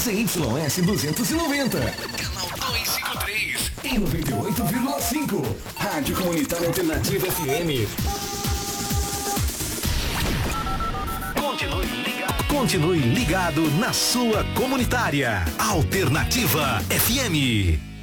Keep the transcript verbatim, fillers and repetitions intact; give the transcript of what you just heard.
C Y S duzentos e noventa. Canal duzentos e cinquenta e três. Em noventa e oito vírgula cinco. Rádio Comunitária Alternativa F M. Continue ligado. Continue ligado na sua comunitária. Alternativa F M.